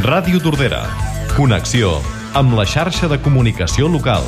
Ràdio Tordera. Connexió amb la xarxa de comunicació local.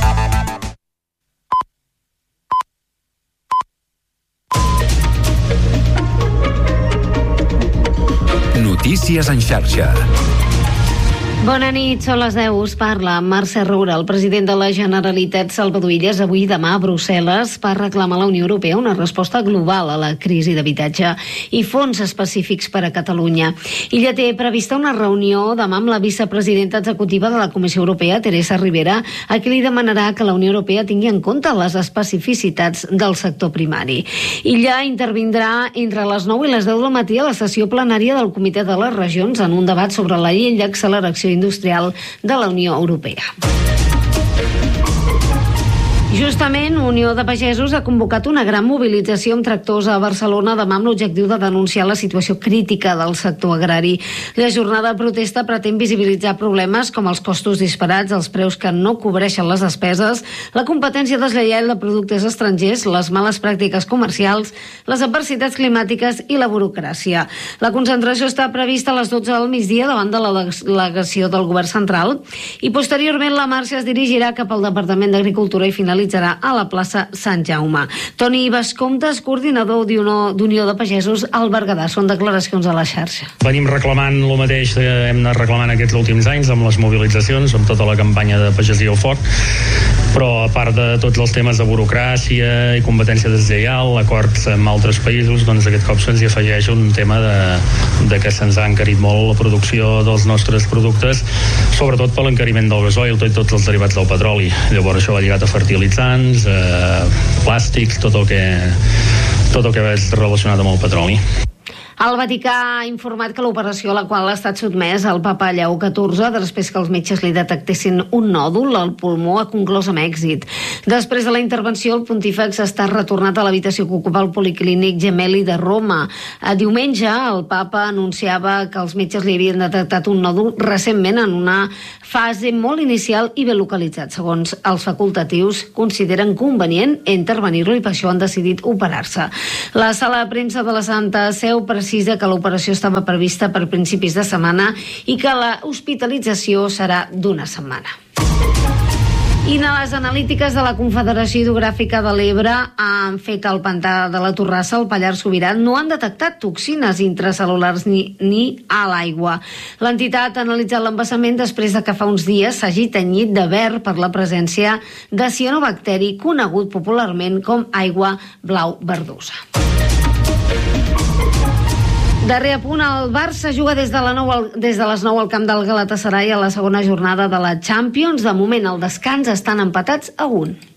Notícies en xarxa. Bona nit, són les 10, us parla Mercè Roura. El president de la Generalitat, Salvador Illa, avui i demà a Brussel·les per reclamar a la Unió Europea una resposta global a la crisi d'habitatge i fons específics per a Catalunya. Illa té prevista una reunió demà amb la vicepresidenta executiva de la Comissió Europea, Teresa Ribera, a qui li demanarà que la Unió Europea tingui en compte les especificitats del sector primari. Illa intervindrà entre les 9 i les 10 del matí a la sessió plenària del Comitè de les Regions en un debat sobre la llei d'acceleració industrial de la Unió Europea. Justament, Unió de Pagesos ha convocat una gran mobilització amb tractors a Barcelona demà amb l'objectiu de denunciar la situació crítica del sector agrari. La jornada de protesta pretén visibilitzar problemes com els costos disparats, els preus que no cobreixen les despeses, la competència deslleial de productes estrangers, les males pràctiques comercials, les adversitats climàtiques i la burocràcia. La concentració està prevista a les 12 del migdia davant de la delegació del Govern Central i posteriorment la marxa es dirigirà cap al Departament d'Agricultura i finalitzarà a la plaça Sant Jaume. Toni Bascomptes, coordinador d'Unió de Pagesos al Berguedà. Són declaracions a la xarxa. Venim reclamant el mateix que hem anat reclamant aquests últims anys amb les mobilitzacions, amb tota la campanya de Pagesia al Foc, però a part de tots els temes de burocràcia i competència deslleial, acords amb altres països, doncs aquest cop se'ns hi afegeix un tema de que se'ns ha encarit molt la producció dels nostres productes, sobretot per l'encariment del gasoil i tots els derivats del petroli. Llavors això va lligat a fertilitzants, plàstics, tot el que és relacionat amb el petroli. El Vaticà ha informat que l'operació a la qual ha estat sotmès el papa Lleó XIV, després que els metges li detectessin un nòdul al pulmó, ha conclòs amb èxit. Després de la intervenció, el pontífex està retornat a l'habitació que ocupa el Policlínic Gemelli de Roma. Diumenge, el papa anunciava que els metges li havien detectat un nòdul recentment en una fase molt inicial i ben localitzat. Segons els facultatius, consideren convenient intervenir-lo i per això han decidit operar-se. La sala de premsa de la Santa Seu precisa que l'operació estava prevista per principis de setmana i que la hospitalització serà d'1 setmana. I les analítiques de la Confederació Hidrogràfica de l'Ebre han fet que al pantà de la Torrassa, al Pallars Sobirà, no han detectat toxines intracel·lulars ni a l'aigua. L'entitat ha analitzat l'embassament després de que fa uns dies s'hagi tenyit de verd per la presència de cianobacteri, conegut popularment com aigua blau verdosa. Darrer apunt, el Barça juga des de les 9 al camp del Galatasaray a la segona jornada de la Champions. De moment, al descans estan empatats a 1.